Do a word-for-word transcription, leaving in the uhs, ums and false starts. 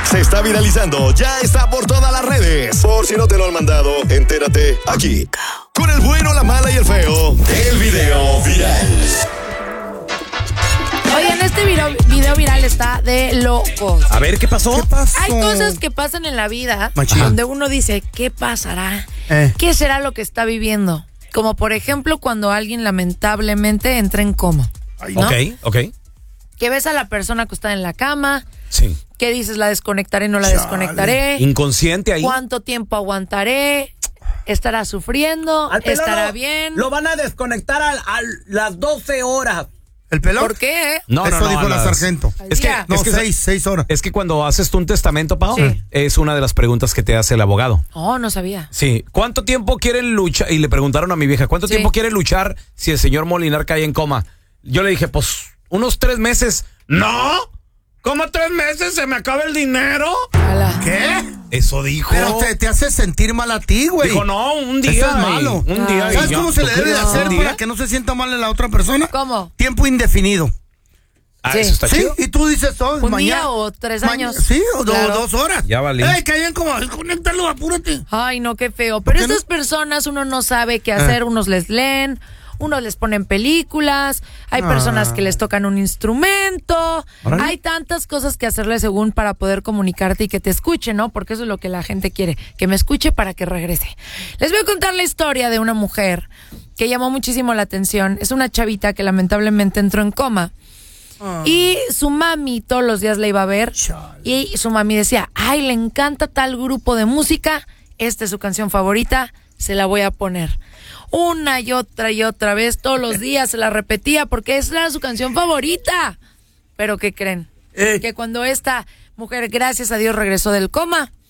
Se está viralizando, ya está por todas las redes. Por si no te lo han mandado, entérate aquí. Con el bueno, la mala y el feo, el video viral. Oigan, este video, video viral está de locos. A ver, ¿qué pasó? ¿Qué pasó? Hay cosas que pasan en la vida Machín. donde uno dice, ¿qué pasará? Eh. ¿Qué será lo que está viviendo? Como por ejemplo cuando alguien lamentablemente entra en coma. ¿no? Ok, ok. Que ves a la persona acostada en la cama, Sí. que dices, la desconectaré, no la Chale. desconectaré. Inconsciente ahí. ¿Cuánto tiempo aguantaré? ¿Estará sufriendo? Al pelón ¿Estará lo- bien? Lo van a desconectar a, a las doce horas. ¿El pelón? ¿Por qué? No, no, Eso no, dijo a la las- sargento. Es que, día. No, es que seis, seis horas. Es que cuando haces tú un testamento, Pau, Sí. es una de las preguntas que te hace el abogado. Oh, no sabía. Sí. ¿Cuánto tiempo quieren luchar? Y le preguntaron a mi vieja, ¿cuánto Sí. tiempo quiere luchar si el señor Molinar cae en coma? Yo le dije, pues, unos tres meses. ¡No! ¿Cómo tres meses? ¿Se me acaba el dinero? Ala. ¿Qué? Eso dijo. Pero te, te hace sentir mal a ti, güey. Dijo, no, un día. Eso es y- malo. Un día. y ¿Sabes ya. cómo se le ¿Tú debe de crees? hacer ¿Un día? para que no se sienta mal en la otra persona? ¿Cómo? Tiempo indefinido. Ah, Sí. eso está Sí, chido. y tú dices, oh, ¿Un mañana. día o tres ma- años? Sí, o do- Claro. dos horas. Ya valí. ¡Ey, caían como! ¡Conéctalo, apúrate! Ay, no, qué feo. Pero qué estas no? personas uno no sabe qué hacer. Unos les leen, unos les ponen películas, hay Ah. personas que les tocan un instrumento. Órale. Hay tantas cosas que hacerle según para poder comunicarte y que te escuche, ¿no? Porque eso es lo que la gente quiere, que me escuche para que regrese. Les voy a contar la historia de una mujer que llamó muchísimo la atención. Es una chavita que lamentablemente entró en coma. Y su mami todos los días la iba a ver. Chale. Y su mami decía, ay, le encanta tal grupo de música, esta es su canción favorita, se la voy a poner. Una y otra y otra vez, todos los días se la repetía porque esa era su canción favorita. Pero ¿qué creen? Eh. Que cuando esta mujer, gracias a Dios, regresó del coma,